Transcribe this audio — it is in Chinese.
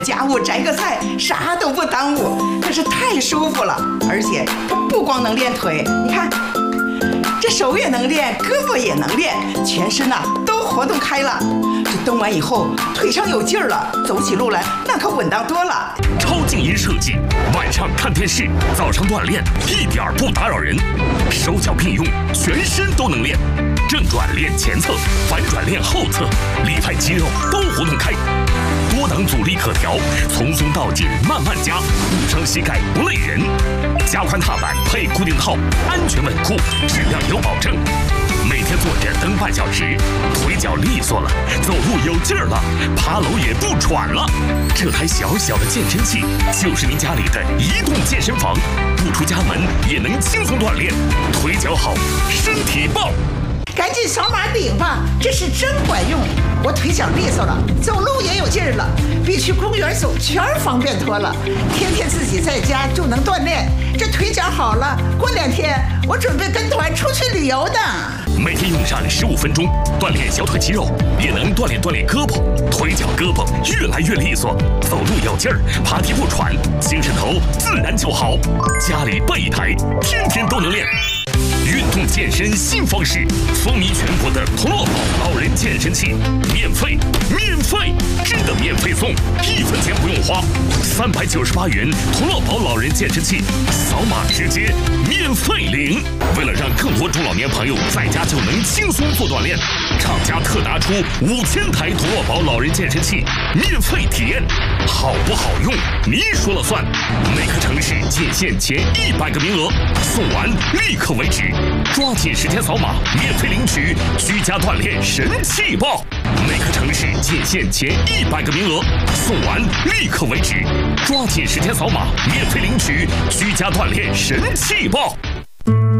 家务摘个菜，啥都不耽误，可是太舒服了。而且不光能练腿，你看，这手也能练，胳膊也能练，全身呐都活动开了。这动完以后，腿上有劲儿了，走起路来那可稳当多了。 超静音设计，晚上看电视，早上锻炼，一点儿不打扰人。手脚并用，全身都能练。正转练前侧，反转练后侧，里派肌肉都活动开。多档阻力可调，从松到紧慢慢加，不伤膝盖不累人。加宽踏板配固定套，安全稳固，质量有保证。每天坐着蹬半小时，腿脚利索了，走路有劲儿了，爬楼也不喘了。这台小小的健身器就是您家里的移动健身房，不出家门也能轻松锻炼，腿脚好，身体棒。 赶紧扫码领吧，这是真管用！我腿脚利索了，走路也有劲儿了，比去公园走圈方便多了。天天自己在家就能锻炼，这腿脚好了，过2天我准备跟团出去旅游的。 每天用上15分钟，锻炼小腿肌肉，也能锻炼胳膊，腿脚胳膊越来越利索，走路有劲儿，爬梯不喘，精神头自然就好。家里备一台，天天都能练。运动健身新方式，风靡全国的同乐宝老人健身器，免费，真的免费送，1分钱不用花，398元同乐宝老人健身器，扫码直接免费领。为了让更多中老年朋友在家就能轻松做锻炼，厂家特拿出5000台同乐宝老人健身器免费体验，好不好用您说了算。每个城市仅限前100个名额，送完立刻为止。抓紧时间扫码，免费领取居家锻炼神器包。每个城市仅限前100个名额，送完立刻为止。抓紧时间扫码，免费领取居家锻炼神器包。